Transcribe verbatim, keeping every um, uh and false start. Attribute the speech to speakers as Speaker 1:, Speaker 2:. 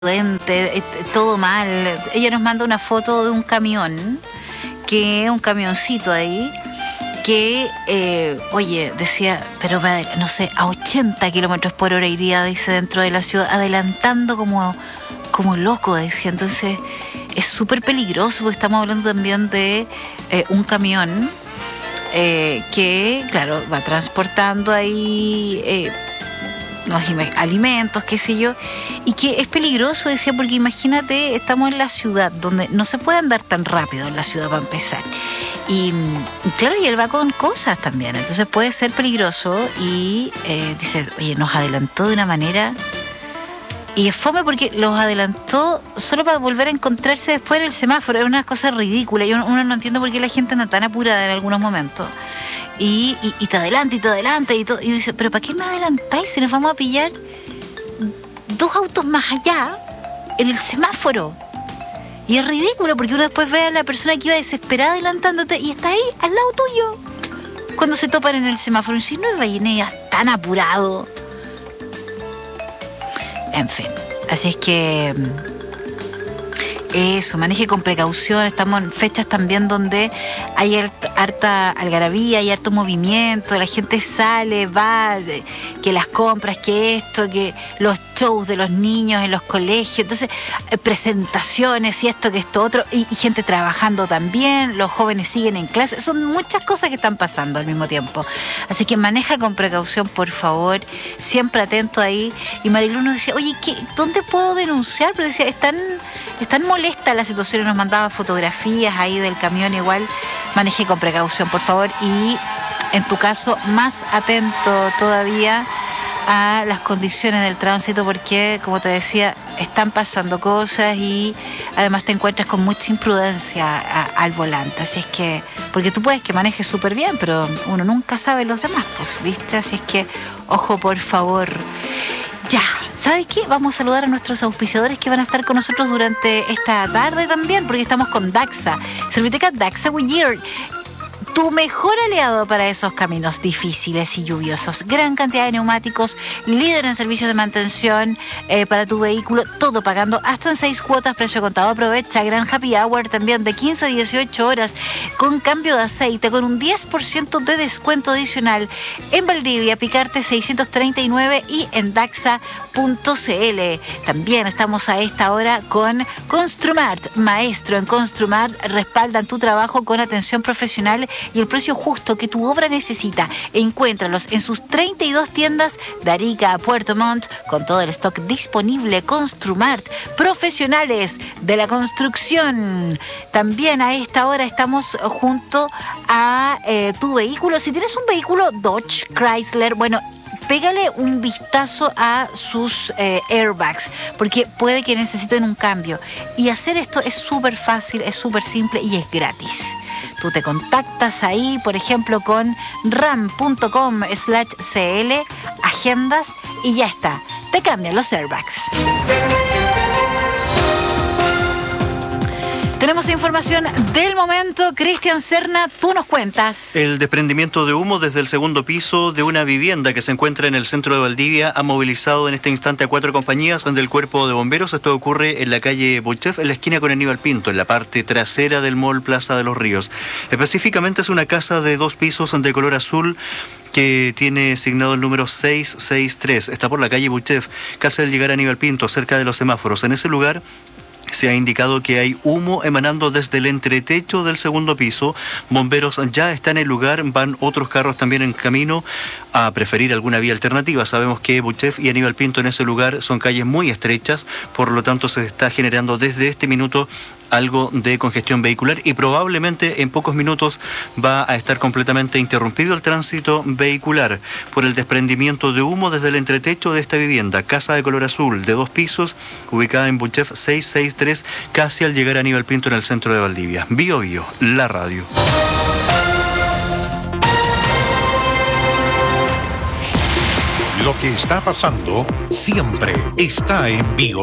Speaker 1: Dente, todo mal. Ella nos manda una foto de un camión, que un camioncito ahí, que, eh, oye, decía, pero no sé, a ochenta kilómetros por hora iría, dice, dentro de la ciudad, adelantando como, como loco, decía. Entonces, es súper peligroso, porque estamos hablando también de eh, un camión eh, que, claro, va transportando ahí Eh, los alimentos, qué sé yo, y que es peligroso, decía, porque imagínate, estamos en la ciudad, donde no se puede andar tan rápido en la ciudad para empezar, y claro, y él va con cosas también, entonces puede ser peligroso, y eh, dice, oye, nos adelantó de una manera, y es fome porque los adelantó solo para volver a encontrarse después en el semáforo. Es una cosa ridícula, y uno, uno no entiende por qué la gente anda tan apurada en algunos momentos. Y, y, y te adelanta y te adelanta y todo. Y dice, pero ¿para qué me adelantáis si nos vamos a pillar dos autos más allá en el semáforo? Y es ridículo porque uno después ve a la persona que iba desesperada adelantándote y está ahí al lado tuyo cuando se topan en el semáforo. Y si no vayas tan apurado. En fin, así es que eso, maneje con precaución. Estamos en fechas también donde hay harta algarabía, hay harto movimiento, la gente sale, va, que las compras, que esto, que los shows de los niños en los colegios, entonces presentaciones y esto, que esto, otro, y, y gente trabajando también, los jóvenes siguen en clase, son muchas cosas que están pasando al mismo tiempo. Así que maneja con precaución, por favor, siempre atento ahí. Y Marilu nos decía, oye, ¿qué, ¿dónde puedo denunciar? Pero decía, están, están molesta la situación, y nos mandaba fotografías ahí del camión. Igual maneje con precaución, por favor, y en tu caso más atento todavía a las condiciones del tránsito, porque, como te decía, están pasando cosas y además te encuentras con mucha imprudencia a, al volante. Así es que, porque tú puedes que manejes súper bien, pero uno nunca sabe los demás, pues, ¿viste? Así es que, ojo, por favor. Ya, ¿sabes qué? Vamos a saludar a nuestros auspiciadores que van a estar con nosotros durante esta tarde también, porque estamos con Daxa, Serviteca Daxa Goodyear, tu mejor aliado para esos caminos difíciles y lluviosos. Gran cantidad de neumáticos, líder en servicios de mantención eh, para tu vehículo, todo pagando hasta en seis cuotas, precio contado. Aprovecha gran happy hour también de quince a dieciocho horas con cambio de aceite, con un diez por ciento de descuento adicional en Valdivia, Picarte seiscientos treinta y nueve y en daxa punto cl. También estamos a esta hora con Construmart. Maestro en Construmart, respaldan tu trabajo con atención profesional y el precio justo que tu obra necesita. Encuéntralos en sus treinta y dos tiendas de Arica a Puerto Montt, con todo el stock disponible. Construmart, profesionales de la construcción. También a esta hora estamos junto a eh, tu vehículo. Si tienes un vehículo Dodge, Chrysler, bueno, pégale un vistazo a sus eh, airbags, porque puede que necesiten un cambio. Y hacer esto es súper fácil, es súper simple y es gratis. Tú te contactas ahí, por ejemplo, con ram.com slash cl, agendas, y ya está. Te cambian los airbags. Tenemos información del momento. Cristian Serna, tú nos cuentas.
Speaker 2: El desprendimiento de humo desde el segundo piso de una vivienda que se encuentra en el centro de Valdivia ha movilizado en este instante a cuatro compañías del Cuerpo de Bomberos. Esto ocurre en la calle Buchef, en la esquina con Aníbal Pinto, en la parte trasera del mall Plaza de los Ríos. Específicamente es una casa de dos pisos de color azul que tiene asignado el número seiscientos sesenta y tres. Está por la calle Buchef, casi al llegar a Aníbal Pinto, cerca de los semáforos. En ese lugar se ha indicado que hay humo emanando desde el entretecho del segundo piso. Bomberos ya están en el lugar, van otros carros también en camino a preferir alguna vía alternativa. Sabemos que Buchef y Aníbal Pinto en ese lugar son calles muy estrechas, por lo tanto se está generando desde este minuto algo de congestión vehicular y probablemente en pocos minutos va a estar completamente interrumpido el tránsito vehicular por el desprendimiento de humo desde el entretecho de esta vivienda, casa de color azul de dos pisos, ubicada en Buchef seiscientos sesenta y tres, casi al llegar a Aníbal Pinto en el centro de Valdivia. Bio Bio, la radio.
Speaker 3: Lo que está pasando siempre está en Bio.